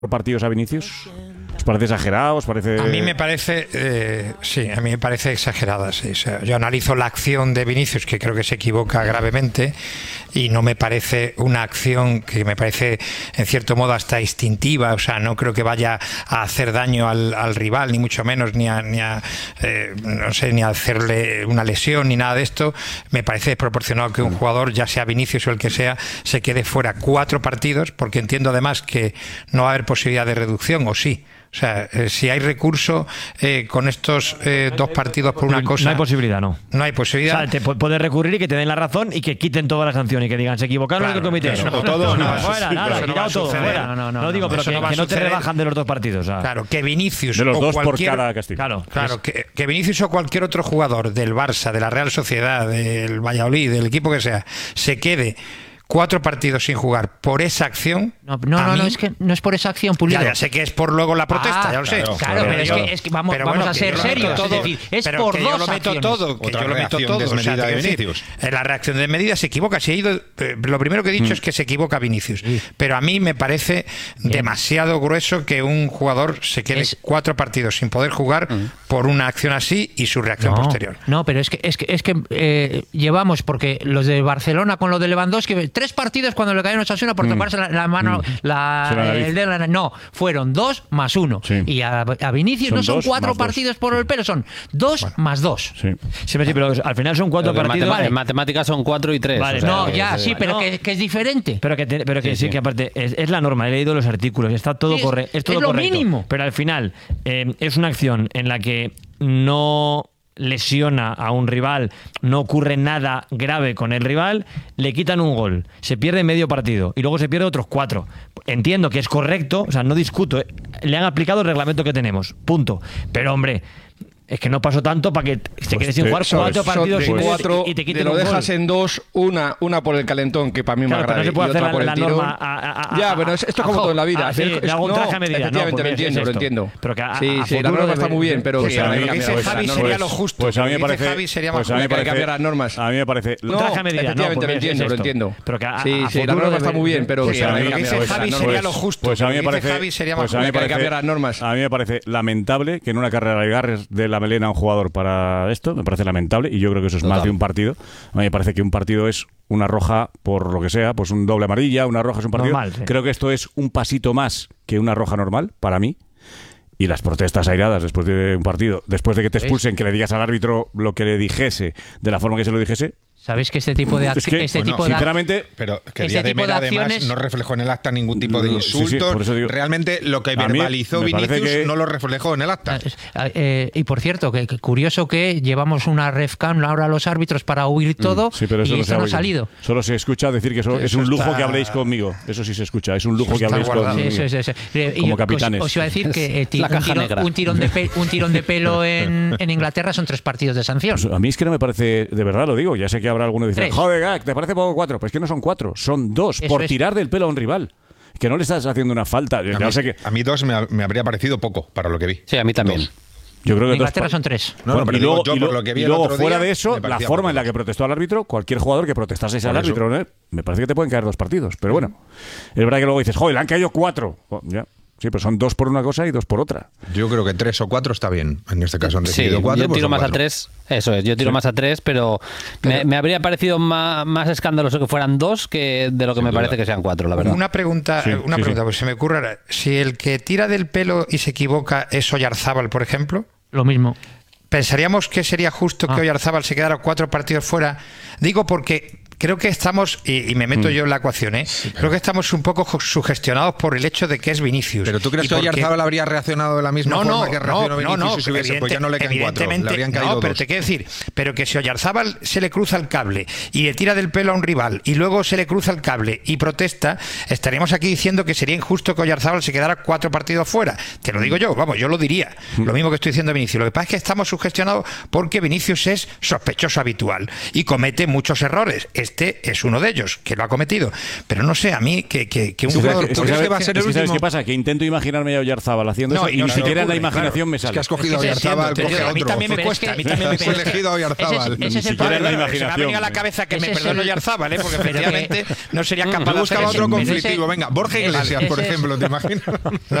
partidos a Vinicius? ¿Os parece exagerado? ¿Os parece...? A mí me parece, sí, a mí me parece exagerada. Sí. O sea, yo analizo la acción de Vinicius, que creo que se equivoca gravemente, y no me parece una acción que me parece, en cierto modo, hasta instintiva. O sea, no creo que vaya a hacer daño al rival, ni mucho menos, ni a no sé, ni a hacerle una lesión, ni nada de esto. Me parece desproporcionado que un jugador, ya sea Vinicius o el que sea, se quede fuera 4 partidos, porque entiendo además que no va a haber posibilidad de reducción, o sí. O sea, si hay recurso con estos 2 partidos por una cosa... No hay posibilidad, no. No hay posibilidad. O sea, te puedes recurrir y que te den la razón y que quiten toda la sanción y que digan, se equivocaron en el comité. Fuera, nada, quitado todo, fuera. No digo, pero que no te rebajan de los 2 partidos. O sea. Claro, que Vinicius de los o 2 cualquier, por cada castigo. Claro, que Vinicius o cualquier otro jugador del Barça, de la Real Sociedad, del Valladolid, del equipo que sea, se quede 4 partidos sin jugar por esa acción. No, es que no es por esa acción, Pulido. Ya sé que es por luego la protesta, ya lo sé. Claro, pero es que vamos a ser serios. Es decir, es por que 2 yo lo meto acciones. todo, que yo lo meto todo. Desmedida de Vinicius. La reacción de medida se equivoca. Si ha ido, lo primero que he dicho es que se equivoca Vinicius. Sí. Pero a mí me parece demasiado grueso que un jugador se quede 4 partidos sin poder jugar por una acción así y su reacción posterior. No, pero es que llevamos, porque los de Barcelona con lo de Lewandowski, 3 partidos cuando le cayeron a Osasuna por tocarse la mano, el dedo, no, fueron 2 más 1. Sí. Y a Vinicius no son 4 partidos por el pelo, son 2 más 2. Sí, pero al final son 4 partidos. En matemáticas son 4 y 3. Vale, o sea, no, ya, sí, pero que es diferente. Pero que sí, que aparte es la norma, he leído los artículos, está todo correcto. Es todo lo correcto. Mínimo. Pero al final es una acción en la que no lesiona a un rival, no ocurre nada grave con el rival, le quitan un gol, se pierde medio partido y luego se pierde otros 4. Entiendo que es correcto, o sea, no discuto, le han aplicado el reglamento que tenemos, punto. Pero hombre, es que no pasó tanto para que te quedes sin jugar 4 partidos y te quiten lo un gol. dejas en 2, una por el calentón, que para mí me agrada, no se puede y otra hacer por el la tirón. Norma ya, pero esto es como todo en la vida. Sí, le hago un traje a medida. Efectivamente, lo entiendo. Pero que sí, la norma está muy bien, pero... Lo que dice Javi sería lo justo. Pues a mí me parece... Hay que cambiar las normas. A mí me parece... Un traje a medida, efectivamente, lo entiendo. Pero que sí, la norma está muy bien, pero... Lo que dice Javi sería lo justo. Pues a mí me parece... Hay que cambiar las normas. A mí me parece lamentable que en una carrera de garres de la melena a un jugador para esto, me parece lamentable, y yo creo que eso es más de un partido. A mí me parece que un partido es una roja por lo que sea, pues un doble amarilla, una roja es un partido. Normal, sí. Creo que esto es un pasito más que una roja normal, para mí. Y las protestas airadas después de un partido, después de que te expulsen, que le digas al árbitro lo que le dijese, de la forma que se lo dijese. ¿Sabéis que este tipo de acciones... sinceramente... Pero que Díaz de Mera, además, no reflejó en el acta ningún tipo de insultos. Por eso digo, realmente lo que verbalizó Vinicius no lo reflejó en el acta. Y por cierto, que curioso que llevamos una refcam ahora a los árbitros para oír todo, pero y esto no ha salido. Solo se escucha decir que eso es un lujo que habléis conmigo. Eso sí se escucha, es un lujo que habléis conmigo. Como capitanes. Os iba a decir que un tirón de pelo en Inglaterra son 3 partidos de sanción. Pues a mí es que no me parece, de verdad lo digo, ya sé que habrá alguno que dice, joder, ¿te parece poco 4? Pues es que no son 4, son 2, por tirar del pelo a un rival. Que no le estás haciendo una falta. A mí 2 me habría parecido poco para lo que vi. Sí, a mí también. 2. Yo creo que en Inglaterra son 3. Y luego fuera de eso, la forma en la que protestó al árbitro, cualquier jugador que protestase al árbitro, ¿no? Me parece que te pueden caer 2 partidos. Pero bueno, es verdad que luego dices, joder, le han caído 4. Ya. Sí, pero son 2 por una cosa y 2 por otra. Yo creo que 3 o 4 está bien. En este caso han decidido 4. Yo tiro más a 3. Eso es, yo tiro más a 3, pero me habría parecido más escandaloso que fueran 2 que de lo que me parece que sean 4, la verdad. Una pregunta, pues se me ocurre ahora. Si el que tira del pelo y se equivoca es Oyarzábal, por ejemplo. Lo mismo. ¿Pensaríamos que sería justo que Oyarzábal se quedara 4 partidos fuera? Digo porque creo que estamos, y me meto yo en la ecuación, creo que estamos un poco sugestionados por el hecho de que es Vinicius. ¿Pero tú crees que Oyarzábal habría reaccionado de la misma forma que reaccionó Vinicius si hubiese, pues ya no le caen 4, le habrían caído 2? Pero te quiero decir, pero que si Oyarzábal se le cruza el cable y le tira del pelo a un rival y luego se le cruza el cable y protesta, estaríamos aquí diciendo que sería injusto que Oyarzábal se quedara 4 partidos fuera. Te lo digo yo, vamos, yo lo diría. Lo mismo que estoy diciendo de Vinicius. Lo que pasa es que estamos sugestionados porque Vinicius es sospechoso habitual y comete muchos errores. este es uno de ellos, que lo ha cometido. Pero no sé, a mí que un jugador... ¿Tú crees que va a ser el último? ¿Sabes qué pasa? Que intento imaginarme a Oyarzábal haciendo eso y ni siquiera en la imaginación me sale. Es que has cogido a Oyarzábal, a mí también me cuesta. Has elegido a Oyarzábal. Ni siquiera en la imaginación. Se me ha venido a la cabeza que me perdone Oyarzábal, porque efectivamente no sería capaz de hacer buscaba otro conflictivo. Venga, Borja Iglesias, por ejemplo, ¿te imaginas?